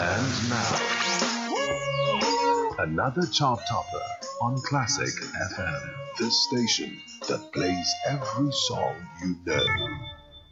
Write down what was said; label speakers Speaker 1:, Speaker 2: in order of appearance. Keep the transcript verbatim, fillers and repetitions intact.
Speaker 1: And now, another chart topper on Classic F M. The station that plays every song you know.